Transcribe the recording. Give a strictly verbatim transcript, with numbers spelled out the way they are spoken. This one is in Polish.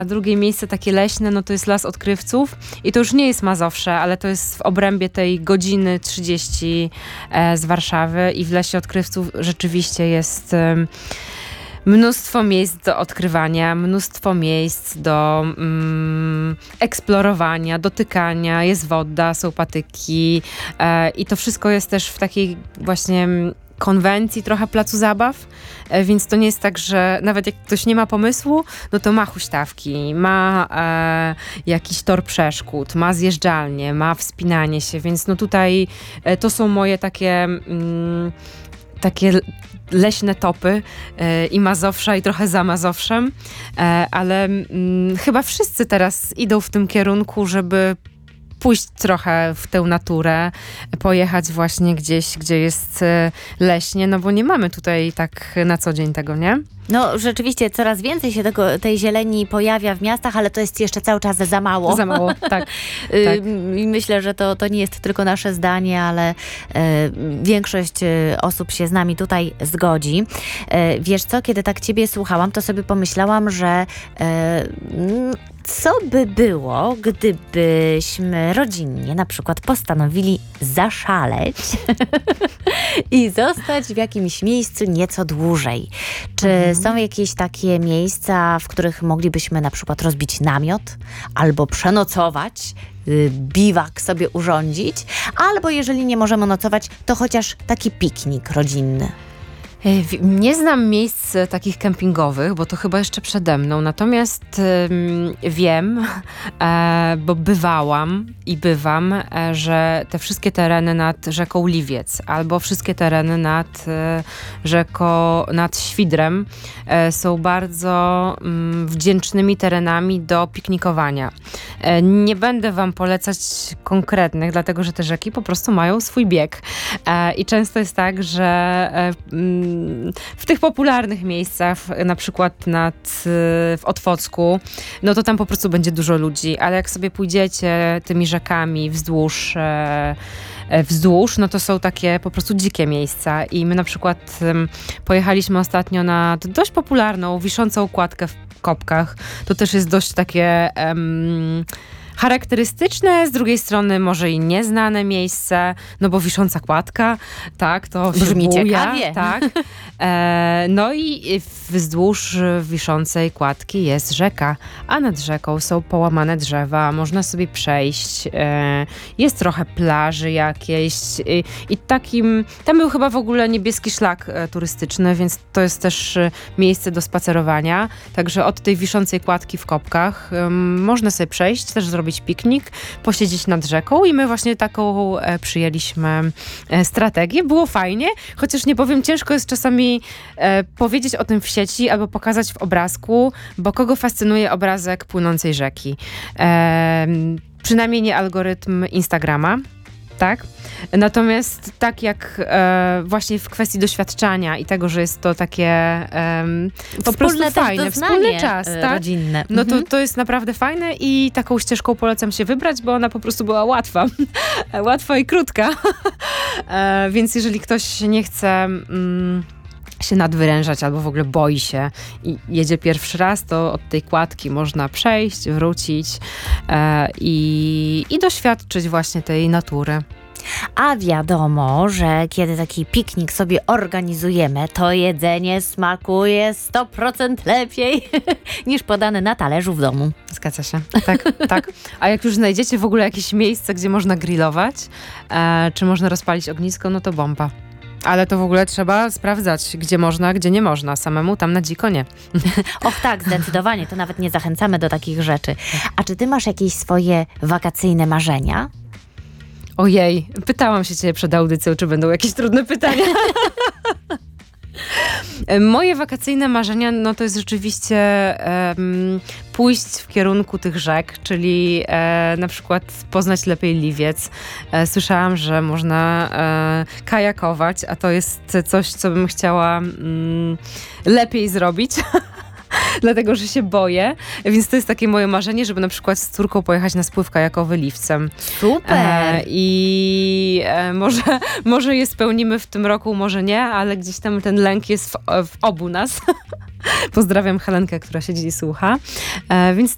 A drugie miejsce takie leśne, no to jest Las Odkrywców i to już nie jest Mazowsze, ale to jest w obrębie tej godziny trzydzieści e, z Warszawy i w Lesie Odkrywców rzeczywiście jest e, mnóstwo miejsc do odkrywania, mnóstwo miejsc do mm, eksplorowania, dotykania, jest woda, są patyki e, i to wszystko jest też w takiej właśnie konwencji trochę placu zabaw, więc to nie jest tak, że nawet jak ktoś nie ma pomysłu, no to ma huśtawki, ma e, jakiś tor przeszkód, ma zjeżdżalnię, ma wspinanie się, więc no tutaj e, to są moje takie mm, takie leśne topy e, i Mazowsza i trochę za Mazowszem, e, ale mm, chyba wszyscy teraz idą w tym kierunku, żeby pójść trochę w tę naturę, pojechać właśnie gdzieś, gdzie jest leśnie, no bo nie mamy tutaj tak na co dzień tego, nie? No rzeczywiście coraz więcej się tego, tej zieleni pojawia w miastach, ale to jest jeszcze cały czas za mało. Za mało, tak. tak. I myślę, że to, to nie jest tylko nasze zdanie, ale e, większość e, osób się z nami tutaj zgodzi. E, wiesz co, kiedy tak ciebie słuchałam, to sobie pomyślałam, że e, co by było, gdybyśmy rodzinnie na przykład postanowili zaszaleć i zostać w jakimś miejscu nieco dłużej. Czy mhm. są jakieś takie miejsca, w których moglibyśmy na przykład rozbić namiot albo przenocować, biwak sobie urządzić, albo jeżeli nie możemy nocować, to chociaż taki piknik rodzinny? Nie znam miejsc takich kempingowych, bo to chyba jeszcze przede mną, natomiast ym, wiem, e, bo bywałam i bywam, e, że te wszystkie tereny nad rzeką Liwiec albo wszystkie tereny nad e, rzeką, nad Świdrem e, są bardzo mm, wdzięcznymi terenami do piknikowania. E, nie będę wam polecać konkretnych, dlatego że te rzeki po prostu mają swój bieg e, i często jest tak, że e, mm, w tych popularnych miejscach, na przykład nad, w Otwocku, no to tam po prostu będzie dużo ludzi, ale jak sobie pójdziecie tymi rzekami wzdłuż, e, wzdłuż, no to są takie po prostu dzikie miejsca i my na przykład um, pojechaliśmy ostatnio na dość popularną, wiszącą kładkę w Kopkach. To też jest dość takie um, charakterystyczne, z drugiej strony może i nieznane miejsce, no bo wisząca kładka, tak, to brzmi buja, ciekawie. Tak. E, no i wzdłuż wiszącej kładki jest rzeka, a nad rzeką są połamane drzewa, można sobie przejść, e, jest trochę plaży jakiejś i, i takim, tam był chyba w ogóle niebieski szlak e, turystyczny, więc to jest też e, miejsce do spacerowania, także od tej wiszącej kładki w Kopkach e, można sobie przejść, też zrobić piknik, posiedzieć nad rzeką i my właśnie taką e, przyjęliśmy e, strategię. Było fajnie, chociaż nie powiem, ciężko jest czasami e, powiedzieć o tym w sieci albo pokazać w obrazku, bo kogo fascynuje obrazek płynącej rzeki? E, przynajmniej nie algorytm Instagrama. Tak? Natomiast tak jak e, właśnie w kwestii doświadczania i tego, że jest to takie e, po prostu fajne, wspólny czas, tak? Rodzinne. No to, to jest naprawdę fajne i taką ścieżką polecam się wybrać, bo ona po prostu była łatwa. łatwa i krótka. e, więc jeżeli ktoś nie chce mm, się nadwyrężać albo w ogóle boi się i jedzie pierwszy raz, to od tej kładki można przejść, wrócić e, i, i doświadczyć właśnie tej natury. A wiadomo, że kiedy taki piknik sobie organizujemy, to jedzenie smakuje sto procent lepiej niż podane na talerzu w domu. Zgadza się. Tak, tak. A jak już znajdziecie w ogóle jakieś miejsce, gdzie można grillować, e, czy można rozpalić ognisko, no to bomba. Ale to w ogóle trzeba sprawdzać, gdzie można, gdzie nie można. Samemu tam na dziko nie. Och tak, zdecydowanie. To nawet nie zachęcamy do takich rzeczy. A czy ty masz jakieś swoje wakacyjne marzenia? Ojej, pytałam się ciebie przed audycją, czy będą jakieś trudne pytania. Moje wakacyjne marzenia, no to jest rzeczywiście um, pójść w kierunku tych rzek, czyli e, na przykład poznać lepiej Liwiec. E, słyszałam, że można e, kajakować, a to jest coś, co bym chciała mm, lepiej zrobić. Dlatego, że się boję, więc to jest takie moje marzenie, żeby na przykład z córką pojechać na spływ kajakowy Liwcem. Super! E, I e, może, może je spełnimy w tym roku, może nie, ale gdzieś tam ten lęk jest w, w obu nas. Pozdrawiam Helenkę, która siedzi i słucha. E, więc